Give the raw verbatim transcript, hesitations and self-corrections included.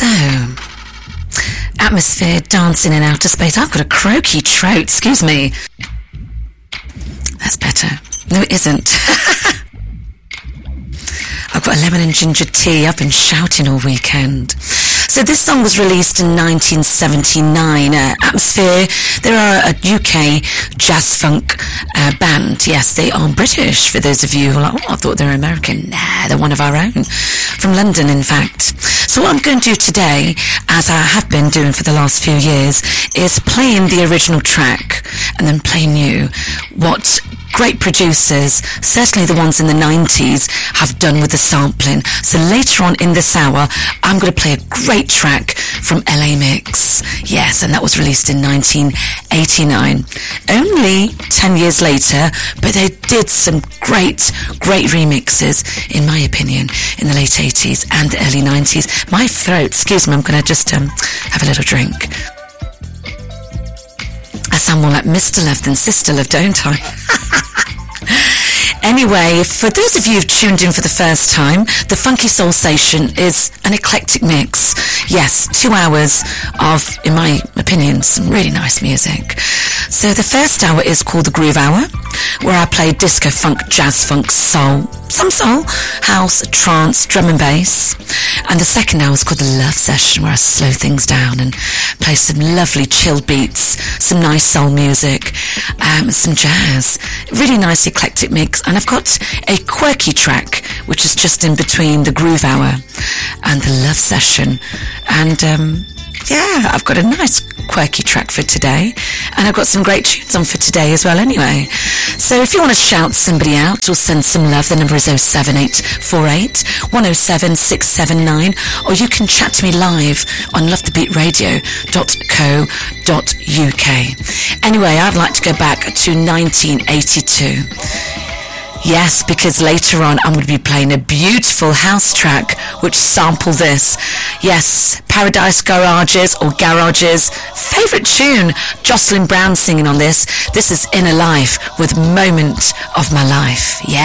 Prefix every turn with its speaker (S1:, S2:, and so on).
S1: So, atmosphere, dancing in outer space. I've got a croaky throat, excuse me. That's better. No, it isn't. I've got a lemon and ginger tea. I've been shouting all weekend. So this song was released in nineteen seventy-nine. Uh, Atmosphere, they're a U K jazz funk uh, band. Yes, they are British, for those of you who are like, oh, I thought they were American. Nah, they're one of our own. From London, in fact. So what I'm going to do today, as I have been doing for the last few years, is playing the original track and then playing you what great producers, certainly the ones in the nineties, have done with the sampling. So later on in this hour, I'm going to play a great track from L A Mix. Yes, and that was released in nineteen eighty-nine. Only ten years later, but they did some great, great remixes, in my opinion, in the late eighties and the early nineties. My throat, excuse me, I'm going to just um, have a little drink. I sound more like Mister Love than Sister Love, don't I? Anyway, for those of you who've tuned in for the first time, the Funky Soul Station is an eclectic mix. Yes, two hours of, in my opinion, some really nice music. So the first hour is called the Groove Hour, where I play disco, funk, jazz, funk, soul, some soul, house, trance, drum and bass. And the second hour is called the Love Session, where I slow things down and play some lovely chill beats, some nice soul music, um, some jazz. Really nice eclectic mix. And I've got a quirky track, which is just in between the Groove Hour and the Love Session. And, um, yeah, I've got a nice quirky track for today, and I've got some great tunes on for today as well anyway. So if you want to shout somebody out or send some love, the number is oh seven eight four eight, one oh seven, six seven nine, or you can chat to me live on love the beat radio dot co dot uk. Anyway, I'd like to go back to nineteen eighty-two. Yes, because later on I'm going to be playing a beautiful house track which sample this. Yes, Paradise Garages or Garages. Favourite tune, Jocelyn Brown singing on this. This is Inner Life with Moment of My Life. Yeah.